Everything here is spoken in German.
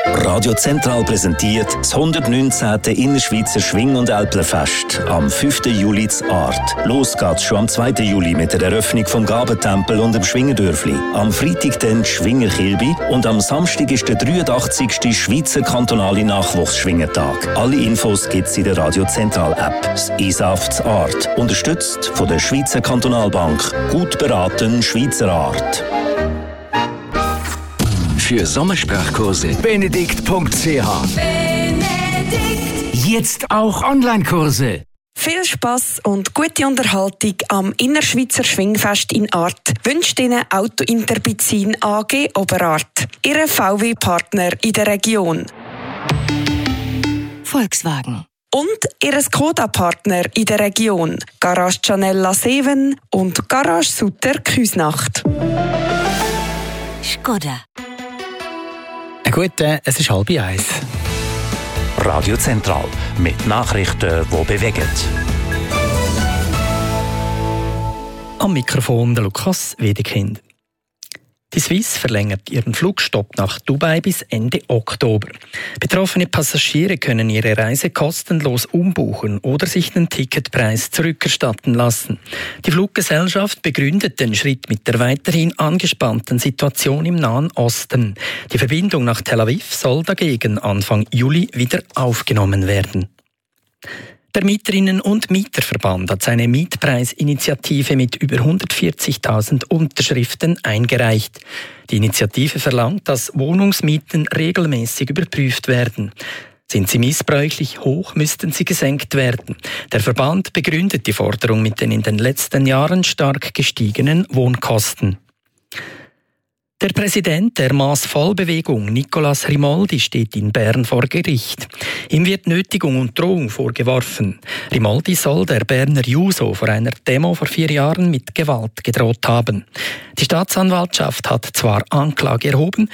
Radio Zentral präsentiert das 119. Innerschweizer Schwing- und Älplerfest am 5. Juli zu Art. Los geht's schon am 2. Juli mit der Eröffnung vom Gabentempel und dem Schwingerdörfli. Am Freitag dann die Schwingerkilbi und am Samstag ist der 83. Schweizer kantonale Nachwuchsschwingertag. Alle Infos gibt's in der Radio Zentral App. Das ISAF zu Art. Unterstützt von der Schweizer Kantonalbank. Gut beraten Schweizer Art. Für Sommersprachkurse benedikt.ch. Jetzt auch Online-Kurse. Viel Spass und gute Unterhaltung am Innerschweizer Schwingfest in Art wünscht Ihnen Auto Interbizin AG Oberart, Ihr VW-Partner in der Region. Volkswagen. Und Ihr Skoda-Partner in der Region, Garage Gianella 7 und Garage Sutter Küsnacht. Skoda. Gut, es ist 12:30. Radio Zentral mit Nachrichten, die bewegen. Am Mikrofon der Lukas Wedekind. Die Swiss verlängert ihren Flugstopp nach Dubai bis Ende Oktober. Betroffene Passagiere können ihre Reise kostenlos umbuchen oder sich den Ticketpreis zurückerstatten lassen. Die Fluggesellschaft begründet den Schritt mit der weiterhin angespannten Situation im Nahen Osten. Die Verbindung nach Tel Aviv soll dagegen Anfang Juli wieder aufgenommen werden. Der Mieterinnen- und Mieterverband hat seine Mietpreisinitiative mit über 140.000 Unterschriften eingereicht. Die Initiative verlangt, dass Wohnungsmieten regelmäßig überprüft werden. Sind sie missbräuchlich hoch, müssten sie gesenkt werden. Der Verband begründet die Forderung mit den in den letzten Jahren stark gestiegenen Wohnkosten. Der Präsident der Maß-Voll-Bewegung, Nicolas Rimoldi, steht in Bern vor Gericht. Ihm wird Nötigung und Drohung vorgeworfen. Rimoldi soll der Berner Juso vor einer Demo vor 4 Jahren mit Gewalt gedroht haben. Die Staatsanwaltschaft hat zwar Anklage erhoben,